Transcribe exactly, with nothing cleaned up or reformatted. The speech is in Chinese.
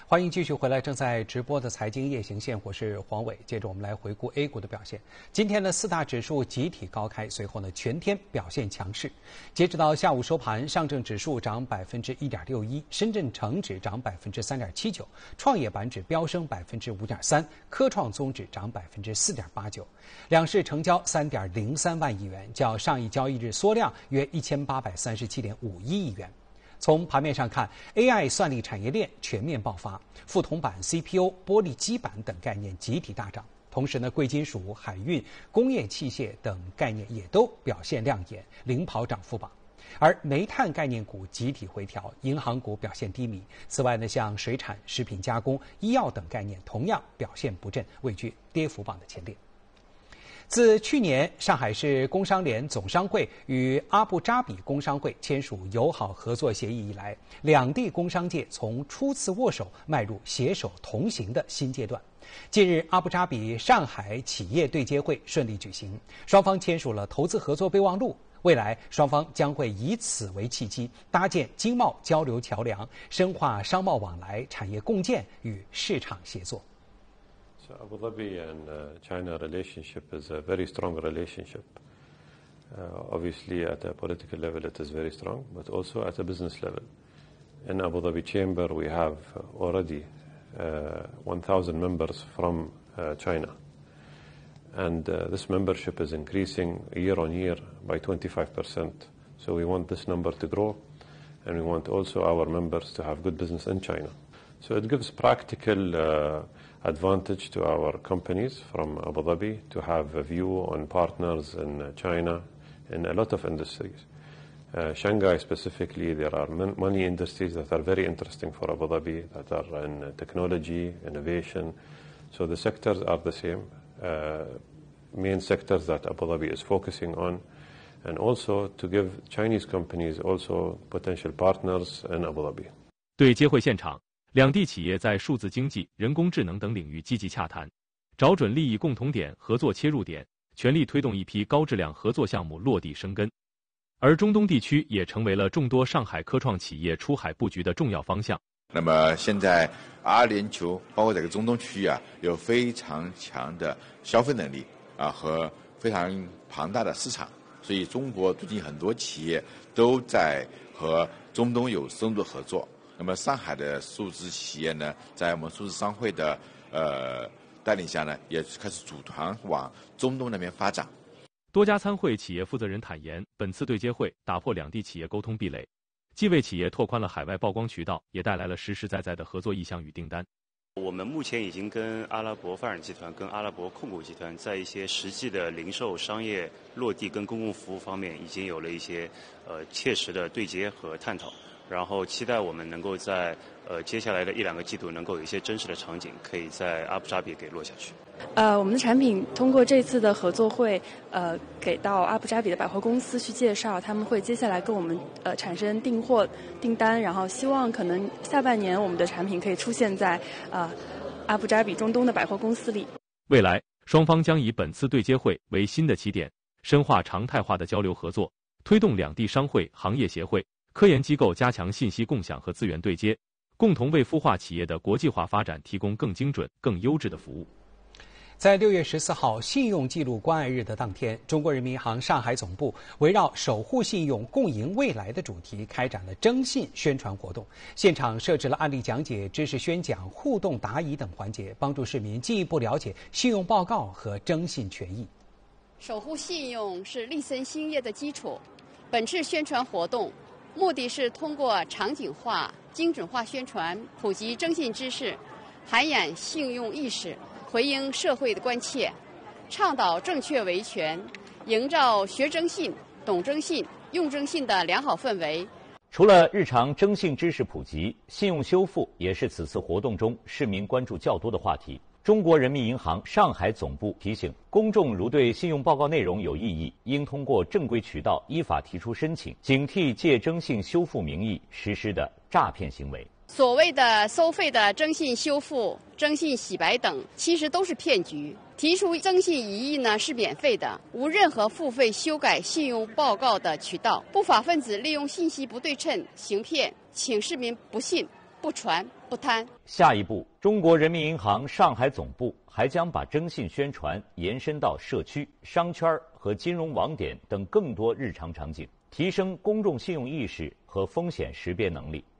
欢迎继续回来，正在直播的财经夜行线，我是黄伟。接着我们来回顾 A 股的表现。今天呢，四大指数集体高开，随后呢，全天表现强势。截止到下午收盘，上证指数涨百分之一点六一，深圳成指涨百分之三点七九，创业板指飙升百分之五点三，科创综指涨百分之四点八九。两市成交三点零三万亿元，较上一交易日缩量约一千八百三十七点五一亿元。从盘面上看 ，A I 算力产业链全面爆发，覆铜板、C P U、玻璃基板等概念集体大涨。同时呢，贵金属、海运、工业器械等概念也都表现亮眼，领跑涨幅榜。而煤炭概念股集体回调，银行股表现低迷。此外呢，像水产、食品加工、医药等概念同样表现不振，位居跌幅榜的前列。自去年上海市工商联总商会与阿布扎比工商会签署友好合作协议以来，两地工商界从初次握手迈入携手同行的新阶段。近日，阿布扎比上海企业对接会顺利举行，双方签署了投资合作备忘录。未来，双方将会以此为契机，搭建经贸交流桥梁，深化商贸往来、产业共建与市场协作。 So Abu Dhabi and uh, China relationship is a very strong relationship. Uh, obviously, at a political level, it is very strong, but also at a business level. In Abu Dhabi Chamber, we have already uh, one thousand members from uh, China. And uh, this membership is increasing year on year by twenty-five percent. So we want this number to grow, and we want also our members to have good business in China. So it gives practical uh, advantage to our companies from Abu Dhabi to have a view on partners in China in a lot of industries. Uh, Shanghai specifically, there are many industries that are very interesting for Abu Dhabi, that are in technology, innovation. So the sectors are the same, uh, main sectors that Abu Dhabi is focusing on, and also to give Chinese companies also potential partners in Abu Dhabi. 对接会现场，两地企业在数字经济、人工智能等领域积极洽谈，找准利益共同点、合作切入点，全力推动一批高质量合作项目落地生根。而中东地区也成为了众多上海科创企业出海布局的重要方向。 那么现在阿联酋包括这个中东区域啊，有非常强的消费能力啊和非常庞大的市场，所以中国最近很多企业都在和中东有深度合作。那么上海的数字企业呢，在我们数字商会的呃带领下呢，也开始组团往中东那边发展。 多家参会企业负责人坦言，本次对接会打破两地企业沟通壁垒，既为企业拓宽了海外曝光渠道，也带来了实实在在的合作意向与订单。 我们目前已经跟阿拉伯发展集团、跟阿拉伯控股集团在一些实际的零售、商业落地跟公共服务方面，已经有了一些呃切实的对接和探讨。然后期待我们能够在呃接下来的一两个季度能够有一些真实的场景可以在阿布扎比给落下去。 呃，我们的产品通过这次的合作会，呃，给到阿布扎比的百货公司去介绍，他们会接下来跟我们呃产生订货订单，然后希望可能下半年我们的产品可以出现在呃阿布扎比中东的百货公司里。 未来双方将以本次对接会为新的起点，深化常态化的交流合作，推动两地商会、行业协会、科研机构加强信息共享和资源对接，共同为孵化企业的国际化发展提供更精准、更优质的服务。 在六月十四号信用记录关爱日的当天，中国人民银行上海总部围绕守护信用、共赢未来的主题开展了征信宣传活动，现场设置了案例讲解、知识宣讲、互动答疑等环节，帮助市民进一步了解信用报告和征信权益。 守护信用是立森兴业的基础。本次宣传活动目的是通过场景化、精准化宣传，普及征信知识，涵养信用意识，回应社会的关切，倡导正确维权，营造学征信、懂征信、用征信的良好氛围。 除了日常征信知识普及，信用修复也是此次活动中市民关注较多的话题。中国人民银行上海总部提醒，公众如对信用报告内容有异议，应通过正规渠道依法提出申请，警惕借征信修复名义实施的诈骗行为。 所谓的收费的征信修复、征信洗白等，其实都是骗局。提出征信异议呢是免费的，无任何付费修改信用报告的渠道。不法分子利用信息不对称行骗，请市民不信。 不传不贪。 下一步，中国人民银行上海总部还将把征信宣传延伸到社区、商圈和金融网点等更多日常场景，提升公众信用意识和风险识别能力。